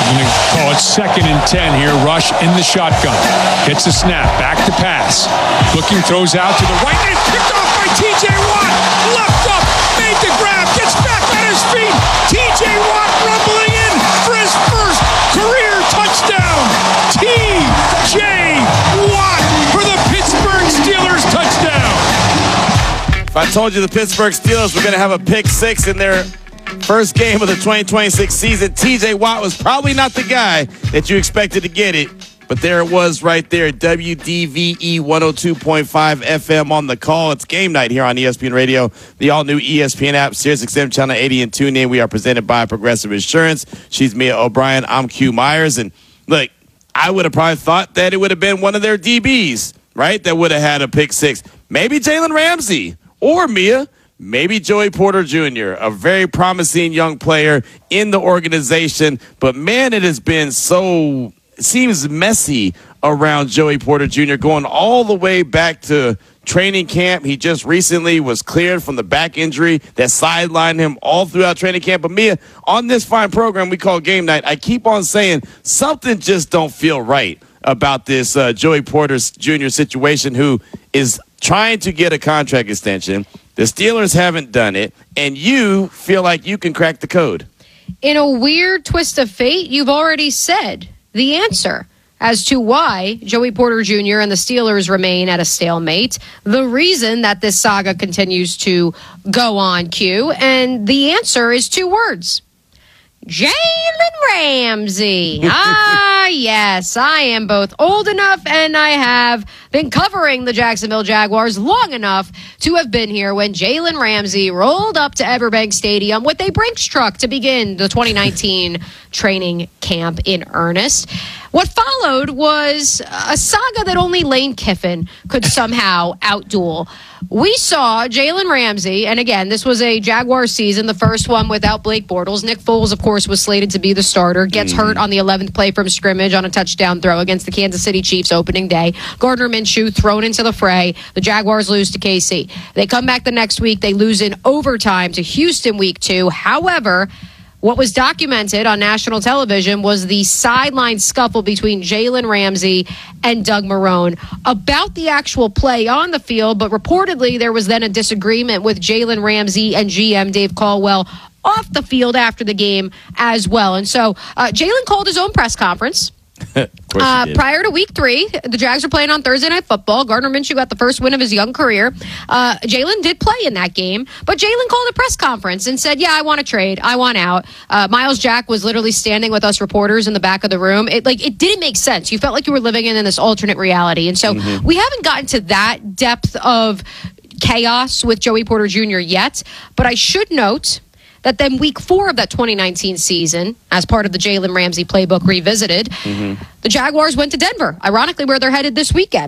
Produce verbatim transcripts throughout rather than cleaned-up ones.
I'm going to call it second and ten here. Rush in the shotgun. Gets the snap. Back to pass. Looking, throws out to the right. And it's picked off by T J Watt. Left up. Made the grab. Gets back on his feet. T J Watt rumbling in for his first career touchdown. T J Watt for the Pittsburgh Steelers touchdown. If I told you the Pittsburgh Steelers were going to have a pick six in their first game of the twenty twenty-six season, T J Watt was probably not the guy that you expected to get it. But there it was right there, W D V E one oh two point five F M on the call. It's game night here on E S P N Radio, the all-new E S P N app, SiriusXM Channel eighty, and TuneIn. We are presented by Progressive Insurance. She's Mia O'Brien. I'm Q Myers. And, look, I would have probably thought that it would have been one of their D Bs, right, that would have had a pick six. Maybe Jalen Ramsey or Mia. Maybe Joey Porter Junior, a very promising young player in the organization. But, man, it has been so – it seems messy around Joey Porter Junior going all the way back to training camp. He just recently was cleared from the back injury that sidelined him all throughout training camp. But, Mia, on this fine program we call Game Night, I keep on saying something just don't feel right about this uh, Joey Porter Junior situation, who is trying to get a contract extension. The Steelers haven't done it, and you feel like you can crack the code. In a weird twist of fate, you've already said the answer as to why Joey Porter Junior and the Steelers remain at a stalemate, the reason that this saga continues to go on, Q, and the answer is two words. Jalen Ramsey. Ah, yes, I am both old enough and I have been covering the Jacksonville Jaguars long enough to have been here when Jalen Ramsey rolled up to Everbank Stadium with a Brinks truck to begin the twenty nineteen training camp in earnest. What followed was a saga that only Lane Kiffin could somehow outduel. We saw Jalen Ramsey, and again, this was a Jaguar season, the first one without Blake Bortles. Nick Foles, of course, was slated to be the starter, gets mm. hurt on the eleventh play from scrimmage on a touchdown throw against the Kansas City Chiefs opening day. Gardner Minshew thrown into the fray. The Jaguars lose to K C. They come back the next week. They lose in overtime to Houston week two. However, what was documented on national television was the sideline scuffle between Jalen Ramsey and Doug Marrone about the actual play on the field, but reportedly there was then a disagreement with Jalen Ramsey and G M Dave Caldwell off the field after the game as well. And so uh, Jalen called his own press conference. Uh, prior to week three, the Jags are playing on Thursday Night Football. Gardner Minshew got the first win of his young career. Uh, Jalen did play in that game, but Jalen called a press conference and said, yeah, I want to trade. I want out. Uh, Miles Jack was literally standing with us reporters in the back of the room. It like it didn't make sense. You felt like you were living in, in this alternate reality. And so mm-hmm. we haven't gotten to that depth of chaos with Joey Porter Junior yet, but I should note that then week four of that twenty nineteen season, as part of the Jalen Ramsey playbook revisited, mm-hmm. the Jaguars went to Denver, ironically where they're headed this weekend.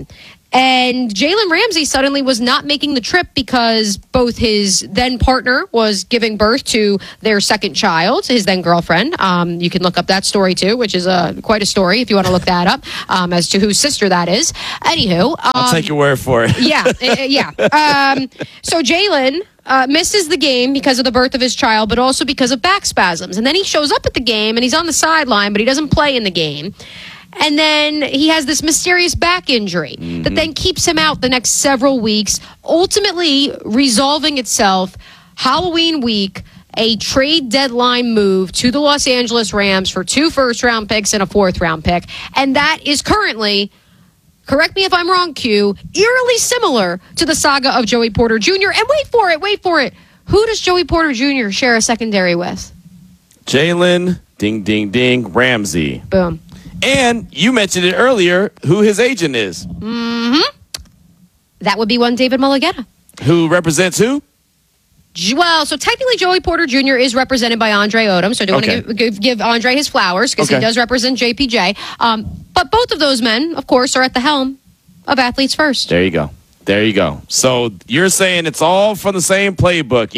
And Jalen Ramsey suddenly was not making the trip because both his then partner was giving birth to their second child, his then girlfriend. Um, you can look up that story too, which is uh, quite a story if you want to look that up um, as to whose sister that is. Anywho. Um, I'll take your word for it. Yeah, yeah. Um, so Jalen Uh, misses the game because of the birth of his child, but also because of back spasms. And then he shows up at the game, and he's on the sideline, but he doesn't play in the game. And then he has this mysterious back injury mm-hmm. that then keeps him out the next several weeks, ultimately resolving itself Halloween week, a trade deadline move to the Los Angeles Rams for two first-round picks and a fourth-round pick. And that is currently, correct me if I'm wrong, Q, eerily similar to the saga of Joey Porter Junior And wait for it, wait for it. Who does Joey Porter Junior share a secondary with? Jalen, ding, ding, ding, Ramsey. Boom. And you mentioned it earlier, who his agent is. Mm-hmm. That would be one David Mulligetta. Who represents who? Well, so technically Joey Porter Junior is represented by Andre Odom, so I do okay. want to give, give, give Andre his flowers because okay. he does represent J P J. Um, but both of those men, of course, are at the helm of Athletes First. There you go. There you go. So you're saying it's all from the same playbook. You've yep.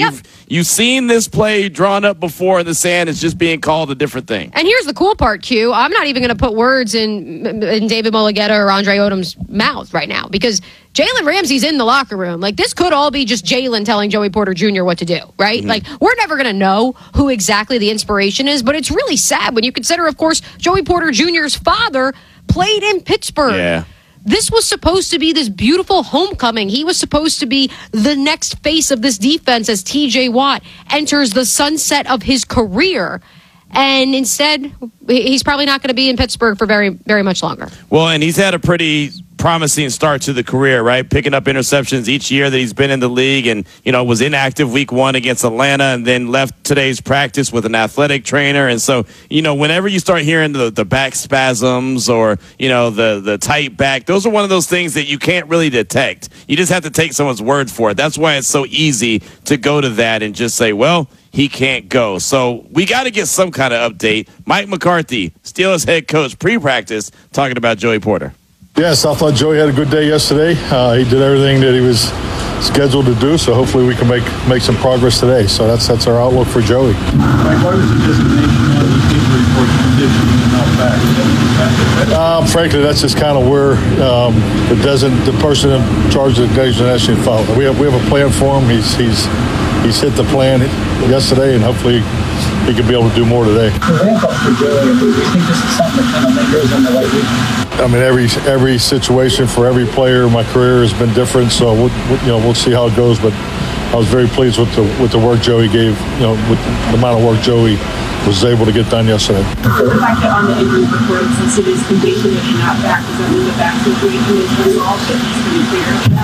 you've seen this play drawn up before in the sand. It's just being called a different thing. And here's the cool part, Q. I'm not even going to put words in in David Mulugeta or Andre Odom's mouth right now because Jalen Ramsey's in the locker room. Like, this could all be just Jalen telling Joey Porter Junior what to do, right? Mm-hmm. Like, we're never going to know who exactly the inspiration is, but it's really sad when you consider, of course, Joey Porter Junior's father played in Pittsburgh. Yeah. This was supposed to be this beautiful homecoming. He was supposed to be the next face of this defense as T J Watt enters the sunset of his career. And instead, he's probably not going to be in Pittsburgh for very, very much longer. Well, and he's had a pretty promising start to the career, right? Picking up interceptions each year that he's been in the league and, you know, was inactive week one against Atlanta and then left today's practice with an athletic trainer. And so, you know, whenever you start hearing the, the back spasms or, you know, the, the tight back, those are one of those things that you can't really detect. You just have to take someone's word for it. That's why it's so easy to go to that and just say, well, he can't go. So we got to get some kind of update. Mike McCarthy, Steelers head coach, pre-practice, talking about Joey Porter. Yes, I thought Joey had a good day yesterday. Uh, he did everything that he was scheduled to do, so hopefully we can make make some progress today. So that's that's our outlook for Joey. Mike, what is the destination of these injury reports conditioning and not back? Um, frankly, that's just kind of where um, the doesn't the person in charge of the designation follow. We have we have a plan for him. He's he's he's hit the plan yesterday, and hopefully he could be able to do more today. The ramp up for Joey, do you think this is something that kind of lingers in the right week? I mean, every every situation for every player in my career has been different, so we'll, you know we'll see how it goes. But I was very pleased with the with the work Joey gave. You know, with the amount of work Joey was able to get done yesterday. So the fact that on the injury report since it is conditioning and not back, does that mean the back situation is resolved? It needs to be clear.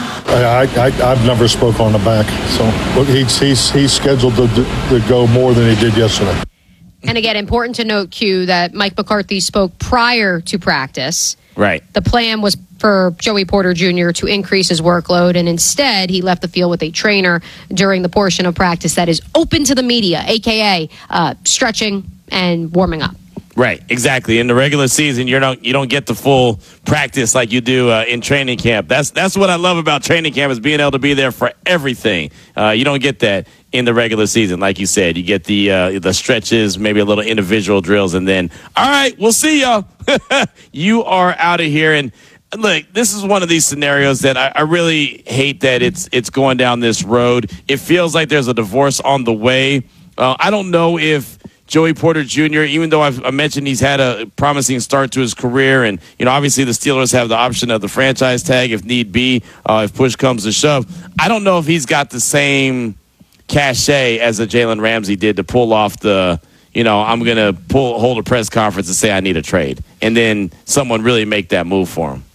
I, I I've never spoke on the back, so he's he's he's scheduled to to go more than he did yesterday. And again, important to note, Q, that Mike McCarthy spoke prior to practice. Right. The plan was for Joey Porter Junior to increase his workload, and instead he left the field with a trainer during the portion of practice that is open to the media, a k a uh, stretching and warming up. Right, exactly. In the regular season, you don't you don't get the full practice like you do uh, in training camp. That's that's what I love about training camp is being able to be there for everything. Uh, you don't get that in the regular season, like you said. You get the uh, the stretches, maybe a little individual drills, and then all right, we'll see y'all. You are out of here. And look, this is one of these scenarios that I, I really hate that it's it's going down this road. It feels like there's a divorce on the way. Uh, I don't know if Joey Porter Junior, even though I've, I mentioned he's had a promising start to his career, and you know obviously the Steelers have the option of the franchise tag if need be, uh, if push comes to shove. I don't know if he's got the same cachet as a Jalen Ramsey did to pull off the, you know, I'm going to pull hold a press conference and say I need a trade, and then someone really make that move for him.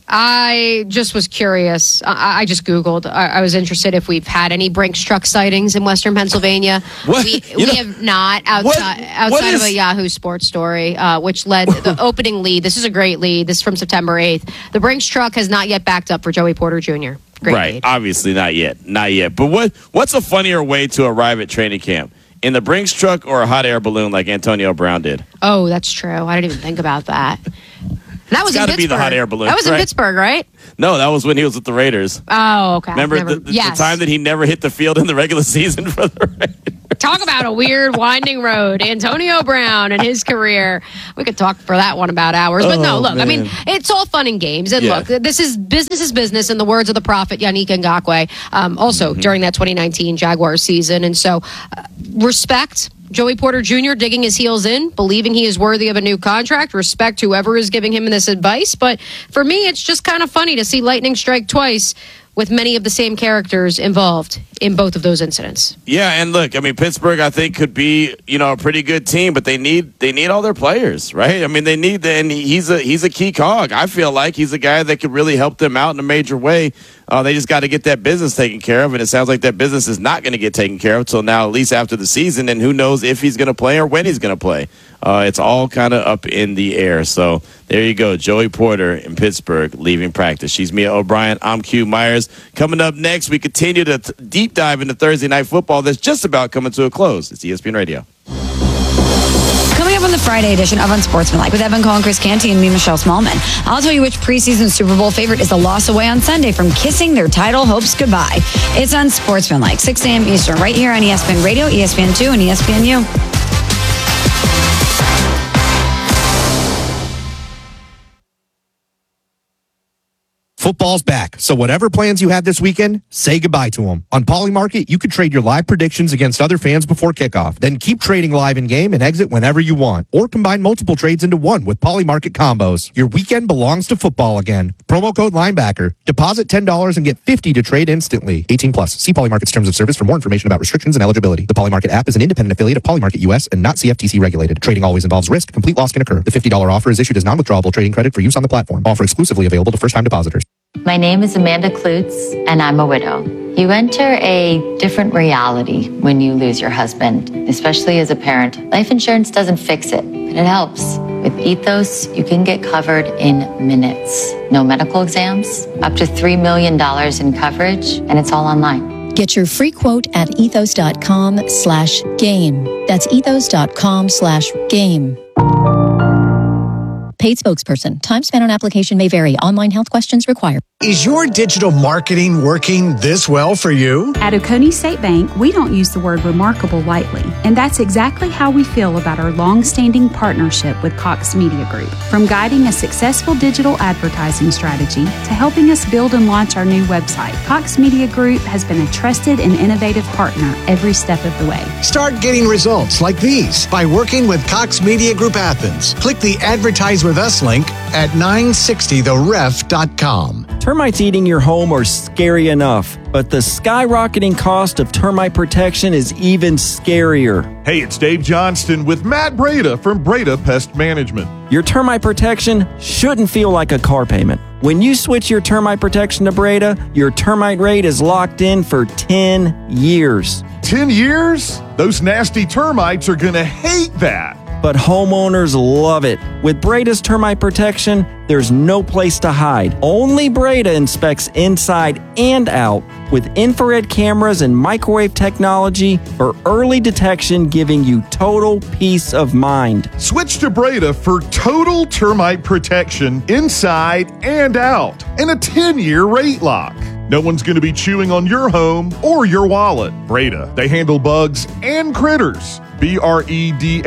I just was curious. I, I just Googled. I, I was interested if we've had any Brinks truck sightings in Western Pennsylvania. What? We, You we know, have not outside what- outside what of is- a Yahoo Sports story, uh, which led the opening lead. This is a great lead. This is from September eighth. The Brinks truck has not yet backed up for Joey Porter Junior Great right, lead. obviously not yet, not yet. But what what's a funnier way to arrive at training camp? In the Brinks truck or a hot air balloon like Antonio Brown did? Oh, that's true. I didn't even think about that. And that was It's in gotta Pittsburgh. be the hot air balloon, That was in right? Pittsburgh, right? No, that was when he was with the Raiders. Oh, okay. Remember Never- the, the, yes. the time that he never hit the field in the regular season for the Raiders? Talk about a weird winding road. Antonio Brown and his career. We could talk for that one about hours. But no, Oh, look, I mean, man. it's all fun and games. And Yeah. look, this is business is business in the words of the prophet Yannick Ngakoue, um, also Mm-hmm. during that twenty nineteen Jaguars season. And so uh, respect Joey Porter Junior digging his heels in, believing he is worthy of a new contract. Respect whoever is giving him this advice. But for me, it's just kind of funny to see lightning strike twice with many of the same characters involved in both of those incidents. Yeah, and look, I mean, Pittsburgh, I think, could be, you know, a pretty good team, but they need they need all their players, right? I mean, they need, the, and he's a he's a key cog. I feel like he's a guy that could really help them out in a major way. Uh, they just got to get that business taken care of, and it sounds like that business is not going to get taken care of until now, at least after the season, and who knows if he's going to play or when he's going to play. Uh, it's all kind of up in the air. So there you go, Joey Porter in Pittsburgh leaving practice. She's Mia O'Brien. I'm Q Myers. Coming up next, we continue to t- deep dive into Thursday Night Football that's just about coming to a close. It's E S P N Radio. Coming up on the Friday edition of Unsportsmanlike with Evan Cohen, Chris Canty, and me, Michelle Smallman. I'll tell you which preseason Super Bowl favorite is a loss away on Sunday from kissing their title hopes goodbye. It's Unsportsmanlike, six a.m. Eastern, right here on E S P N Radio, E S P N two, and E S P N U. Football's back, so whatever plans you had this weekend, say goodbye to them. On Polymarket, you could trade your live predictions against other fans before kickoff. Then keep trading live in-game and exit whenever you want. Or combine multiple trades into one with Polymarket combos. Your weekend belongs to football again. Promo code Linebacker. Deposit ten dollars and get fifty dollars to trade instantly. eighteen plus. See Polymarket's terms of service for more information about restrictions and eligibility. The Polymarket app is an independent affiliate of Polymarket U S and not C F T C regulated. Trading always involves risk. Complete loss can occur. The fifty dollars offer is issued as non-withdrawable trading credit for use on the platform. Offer exclusively available to first-time depositors. My name is Amanda Klutz, and I'm a widow. You enter a different reality when you lose your husband, especially as a parent. Life insurance doesn't fix it, but it helps. With Ethos, you can get covered in minutes. No medical exams, up to three million dollars in coverage, and it's all online. Get your free quote at ethos.com slash game. That's ethos.com slash game. Paid spokesperson. Time spent on application may vary. Online health questions required. Is your digital marketing working this well for you? At Oconee State Bank, we don't use the word remarkable lightly, and that's exactly how we feel about our long-standing partnership with Cox Media Group. From guiding a successful digital advertising strategy to helping us build and launch our new website, Cox Media Group has been a trusted and innovative partner every step of the way. Start getting results like these by working with Cox Media Group Athens. Click the Advertise with Us link at nine sixty the ref dot com. Termites eating your home are scary enough, but the skyrocketing cost of termite protection is even scarier. Hey, it's Dave Johnston with Matt Breda from Breda Pest Management. Your termite protection shouldn't feel like a car payment. When you switch your termite protection to Breda, your termite rate is locked in for ten years. ten years? Those nasty termites are going to hate that. But homeowners love it. With Breda's termite protection, there's no place to hide. Only Breda inspects inside and out with infrared cameras and microwave technology for early detection, giving you total peace of mind. Switch to Breda for total termite protection inside and out and a ten-year rate lock. No one's going to be chewing on your home or your wallet. Breda, they handle bugs and critters. B R E D